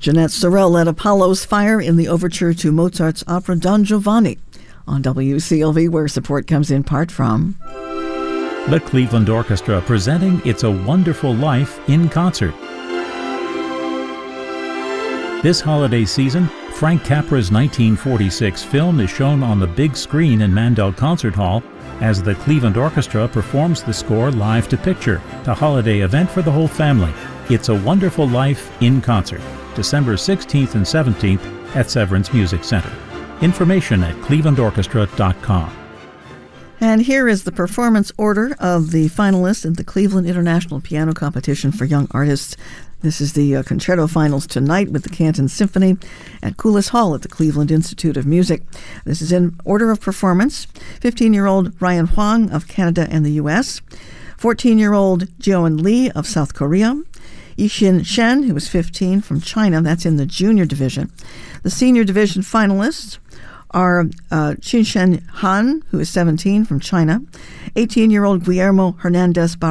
Jeanette Sorrell led Apollo's Fire in the overture to Mozart's opera Don Giovanni on WCLV, where support comes in part from the Cleveland Orchestra, presenting It's a Wonderful Life in concert. This holiday season, Frank Capra's 1946 film is shown on the big screen in Mandel Concert Hall as the Cleveland Orchestra performs the score live to picture, a holiday event for the whole family. It's a Wonderful Life in concert, December 16th and 17th at Severance Music Center. Information at clevelandorchestra.com. And here is the performance order of the finalists in the Cleveland International Piano Competition for Young Artists. This is the concerto finals tonight with the Canton Symphony at Coulis Hall at the Cleveland Institute of Music. This is in order of performance: 15-year-old Ryan Hwang of Canada and the U.S., 14-year-old Jeon Lee of South Korea, Yixin Shen, who is 15, from China. That's in the junior division. The senior division finalists are Qinshen Han, who is 17, from China, 18-year-old Guillermo Hernandez